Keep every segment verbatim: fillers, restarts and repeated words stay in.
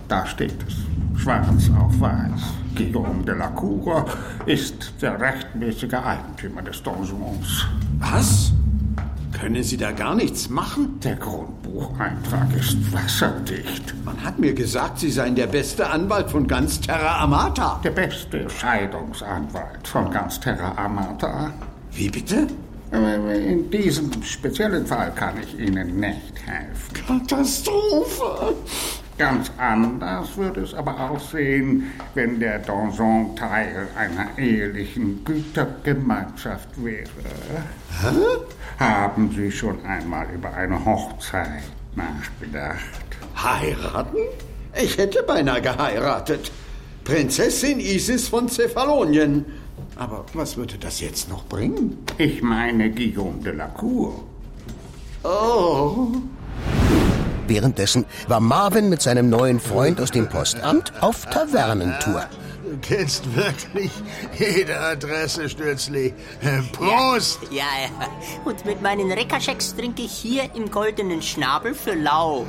Da steht es, schwarz auf weiß. Guillaume de la Cour ist der rechtmäßige Eigentümer des Donjons. Was? Können Sie da gar nichts machen? Der Grundbucheintrag ist wasserdicht. Man hat mir gesagt, Sie seien der beste Anwalt von ganz Terra Amata. Der beste Scheidungsanwalt von ganz Terra Amata. Wie bitte? In diesem speziellen Fall kann ich Ihnen nicht helfen. Katastrophe! Ganz anders würde es aber aussehen, wenn der Donjon Teil einer ehelichen Gütergemeinschaft wäre. Hä? Haben Sie schon einmal über eine Hochzeit nachgedacht? Heiraten? Ich hätte beinahe geheiratet. Prinzessin Isis von Cephalonien. Aber was würde das jetzt noch bringen? Ich meine Guillaume de la Cour. Oh. Währenddessen war Marvin mit seinem neuen Freund aus dem Postamt auf Tavernentour. Du kennst wirklich jede Adresse, Stürzli. Prost! Ja, ja. Und mit meinen Reckerschecks trinke ich hier im goldenen Schnabel für lau.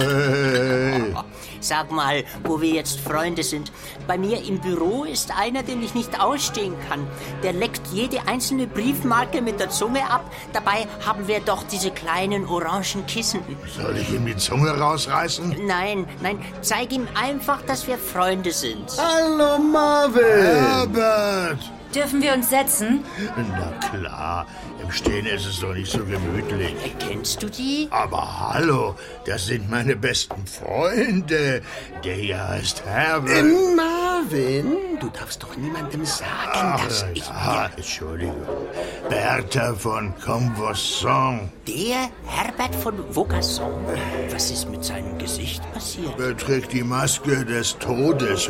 Hey. Sag mal, wo wir jetzt Freunde sind. Bei mir im Büro ist einer, den ich nicht ausstehen kann. Der leckt jede einzelne Briefmarke mit der Zunge ab. Dabei haben wir doch diese kleinen orangen Kissen. Soll ich ihm die Zunge rausreißen? Nein, nein, zeig ihm einfach, dass wir Freunde sind. Hallo, Marvin! Herbert! Dürfen wir uns setzen? Na klar, im Stehen ist es doch nicht so gemütlich. Kennst du die? Aber hallo, das sind meine besten Freunde. Der hier heißt Herbert. Äh, Marvin, du darfst doch niemandem sagen, Ach, dass ich... ja, Entschuldigung. Bertha von Convosson. Der Herbert von Vaucasson? Was ist mit seinem Gesicht passiert? Er trägt die Maske des Todes.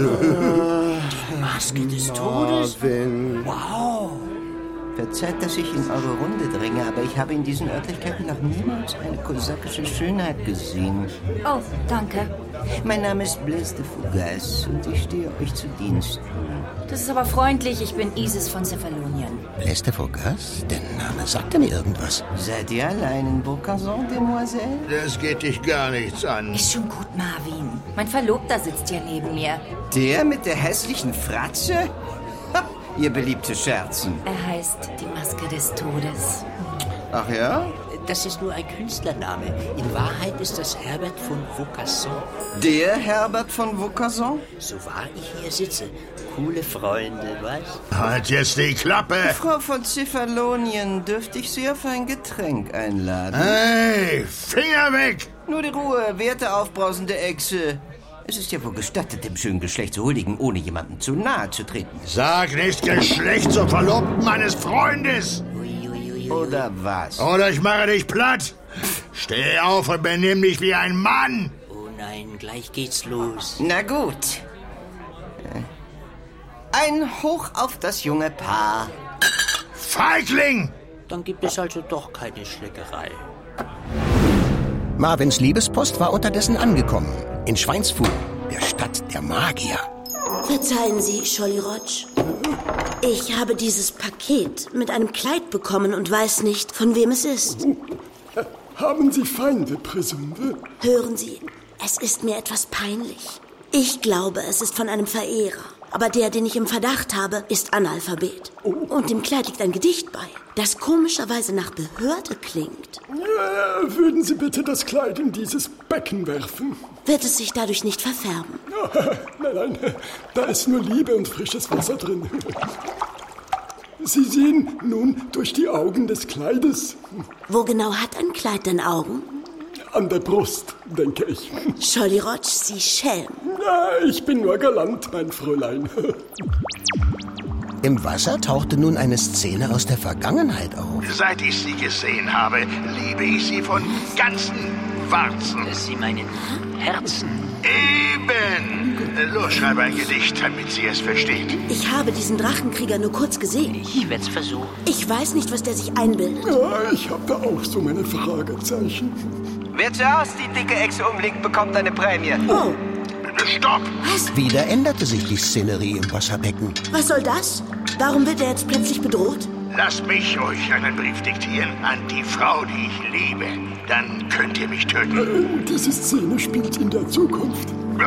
Die Maske des Todes? Marvin. Wow. Verzeiht, dass ich in eure Runde dränge, aber ich habe in diesen Örtlichkeiten noch niemals eine kosakische Schönheit gesehen. Oh, danke. Mein Name ist Blaise de Fougas und ich stehe euch zu Diensten. Das ist aber freundlich. Ich bin Isis von Cephalonien. Blaise de Fougas? Der Name sagte mir irgendwas. Seid ihr allein in Vaucasson, Demoiselle? Das geht dich gar nichts an. Ist schon gut, Marvin. Mein Verlobter sitzt ja neben mir. Der mit der hässlichen Fratze? Ha, ihr beliebte Scherzen. Er heißt die Maske des Todes. Ach ja? Das ist nur ein Künstlername. In Wahrheit ist das Herbert von Vaucasson. Der Herbert von Vaucasson? So wahr ich hier sitze. Coole Freunde, was? Halt jetzt die Klappe! Frau von Cephalonien, dürfte ich Sie auf ein Getränk einladen? Hey, Finger weg! Nur die Ruhe, werte aufbrausende Echse. Es ist ja wohl gestattet, dem schönen Geschlecht zu huldigen, ohne jemandem zu nahe zu treten. Sag nicht Geschlecht zur Verlobten meines Freundes! Oder was? Oder ich mache dich platt! Steh auf und benimm dich wie ein Mann! Oh nein, gleich geht's los. Na gut. Ein Hoch auf das junge Paar. Feigling! Dann gibt es also doch keine Schlägerei. Marvins Liebespost war unterdessen angekommen. In Schweinsfuhr, der Stadt der Magier. Verzeihen Sie, Cholly-Rotsch. Ich habe dieses Paket mit einem Kleid bekommen und weiß nicht, von wem es ist. Haben Sie Feinde, Präsunde? Hören Sie, es ist mir etwas peinlich. Ich glaube, es ist von einem Verehrer. Aber der, den ich im Verdacht habe, ist Analphabet. Oh. Und dem Kleid liegt ein Gedicht bei, das komischerweise nach Behörde klingt. Ja, würden Sie bitte das Kleid in dieses Becken werfen? Wird es sich dadurch nicht verfärben? Nein, nein, da ist nur Liebe und frisches Wasser drin. Sie sehen nun durch die Augen des Kleides. Wo genau hat ein Kleid denn Augen? An der Brust, denke ich. Cholly-Rotsch, Sie Schelm. Na, ich bin nur galant, mein Fräulein. Im Wasser tauchte nun eine Szene aus der Vergangenheit auf. Seit ich sie gesehen habe, liebe ich sie von ganzen Warzen. Sie meinen Herzen? Eben! Los, schreibe ein Gedicht, damit sie es versteht. Ich habe diesen Drachenkrieger nur kurz gesehen. Ich werde es versuchen. Ich weiß nicht, was der sich einbildet. Ja, ich habe da auch so meine Fragezeichen. Wer zuerst die dicke Echse umlegt, bekommt eine Prämie. Oh. Stopp! Was? Wieder änderte sich die Szenerie im Wasserbecken. Was soll das? Warum wird er jetzt plötzlich bedroht? Lasst mich euch einen Brief diktieren an die Frau, die ich liebe. Dann könnt ihr mich töten. Äh, diese Szene spielt in der Zukunft.